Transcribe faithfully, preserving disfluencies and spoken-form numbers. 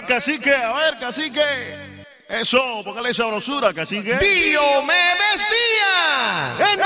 cacique, a ver, cacique. Eso, póngale sabrosura, cacique. Diomedes Díaz.